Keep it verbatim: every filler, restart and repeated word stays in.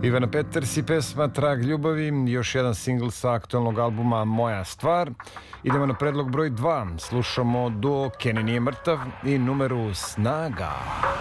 Ivana Peters i pesma Trag ljubavi, još jedan singl sa aktualnog albuma Moja stvar. Idemo na predlog broj dva, slušamo duo Kenny nije mrtav i numeru Snaga.